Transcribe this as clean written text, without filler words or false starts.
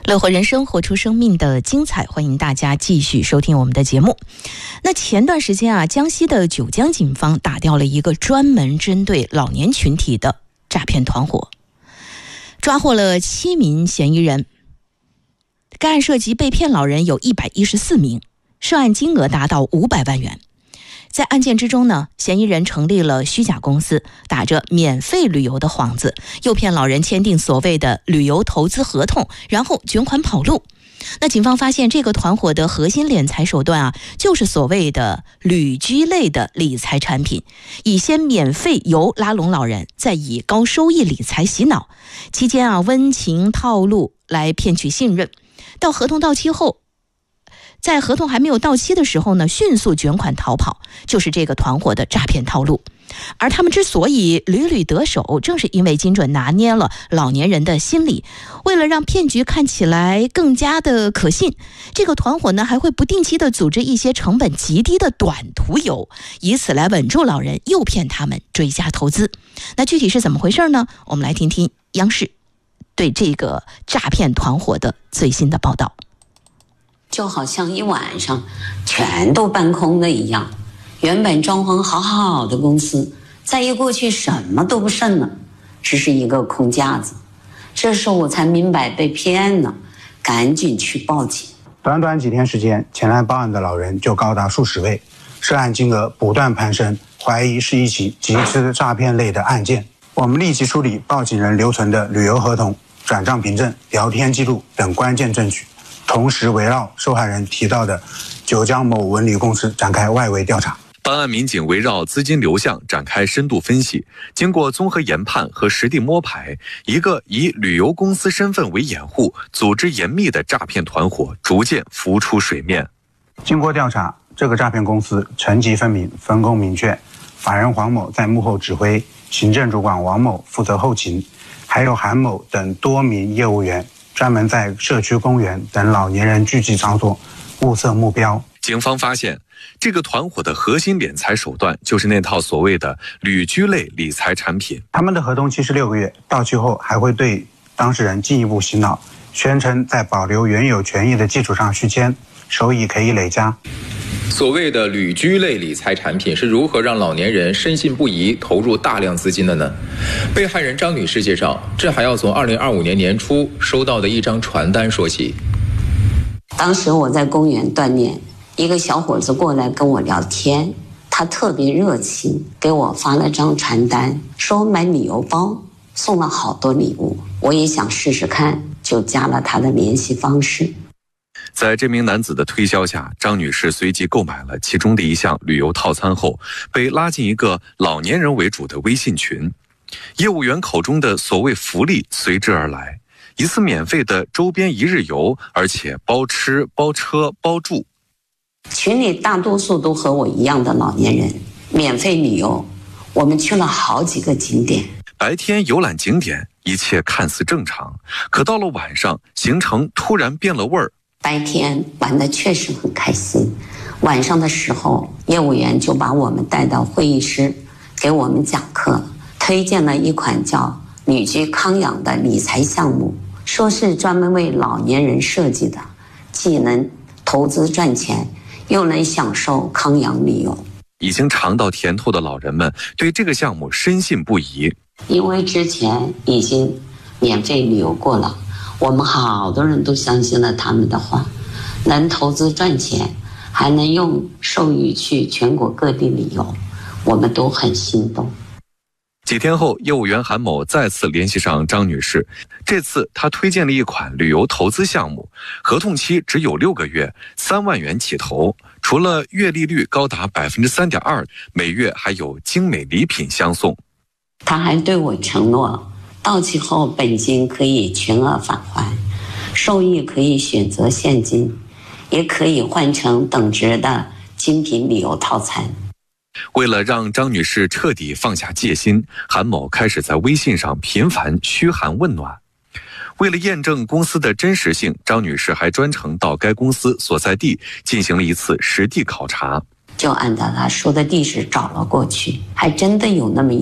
乐活人生，活出生命的精彩，欢迎大家继续收听我们的节目。那前段时间江西的九江警方打掉了一个专门针对老年群体的诈骗团伙，抓获了7名嫌疑人。该案涉及被骗老人有114名，涉案金额达到500万元。在案件之中呢，嫌疑人成立了虚假公司，打着免费旅游的幌子，诱骗老人签订所谓的旅游投资合同，然后卷款跑路。那警方发现这个团伙的核心敛财手段就是所谓的旅居类的理财产品，以先免费游拉拢老人，再以高收益理财洗脑，期间温情套路来骗取信任，到合同到期后，在合同还没有到期的时候呢，迅速卷款逃跑，就是这个团伙的诈骗套路。而他们之所以屡屡得手，正是因为精准拿捏了老年人的心理。为了让骗局看起来更加的可信，这个团伙呢还会不定期的组织一些成本极低的短途游，以此来稳住老人，诱骗他们追加投资。那具体是怎么回事呢？我们来听听央视对这个诈骗团伙的最新的报道。 就好像一晚上全都搬空的一样，原本装潢好好的公司，再一过去什么都不剩了，只是一个空架子。这时候我才明白被骗了，赶紧去报警。 短短几天时间，前来报案的老人就高达数十位，涉案金额不断攀升，怀疑是一起集资诈骗类的案件。我们立即梳理报警人留存的旅游合同、转账凭证、聊天记录等关键证据，同时围绕受害人提到的九江某文旅公司展开外围调查。 办案民警围绕资金流向展开深度分析，经过综合研判和实地摸排，一个以旅游公司身份为掩护、组织严密的诈骗团伙逐渐浮出水面。 经过调查，这个诈骗公司层级分明，分工明确，法人黄某在幕后指挥，行政主管王某负责后勤，还有韩某等多名业务员专门在社区公园等老年人聚集场所物色目标。 警方发现，这个团伙的核心敛财手段就是那套所谓的旅居类理财产品。 他们的合同期是6个月，到期后还会对当事人进一步洗脑，宣称在保留原有权益的基础上续签，收益可以累加。 所谓的旅居类理财产品是如何让老年人深信不疑投入大量资金的呢？被害人张女士介绍，这还要从2025年年初收到的一张传单说起。 当时我在公园锻炼，一个小伙子过来跟我聊天，他特别热情，给我发了张传单，说买旅游包，送了好多礼物。我也想试试看，就加了他的联系方式。 在这名男子的推销下，张女士随即购买了其中的一项旅游套餐后，被拉进一个老年人为主的微信群。业务员口中的所谓福利随之而来，一次免费的周边1日游，而且包吃包车包住。 群里大多数都和我一样的老年人，免费旅游，我们去了好几个景点。 白天游览景点，一切看似正常，可到了晚上，行程突然变了味儿。 白天玩得确实很开心，晚上的时候，业务员就把我们带到会议室，给我们讲课，推荐了一款叫旅居康养的理财项目，说是专门为老年人设计的，既能投资赚钱，又能享受康养旅游。 已经尝到甜头的老人们对这个项目深信不疑， 因为之前已经免费旅游过了，我们好多人都相信了他们的话，能投资赚钱，还能用授予去全国各地旅游，我们都很心动。 几天后，业务员韩某再次联系上张女士，这次他推荐了一款旅游投资项目，合同期只有6个月，3万元起投，除了月利率高达3.2%，每月还有精美礼品相送。 他还对我承诺，到期后本金可以全额返还，收益可以选择现金，也可以换成等值的精品旅游套餐。 为了让张女士彻底放下戒心，韩某开始在微信上频繁嘘寒问暖。为了验证公司的真实性，张女士还专程到该公司所在地进行了一次实地考察， 就按照她说的地址找了过去，还真的有那么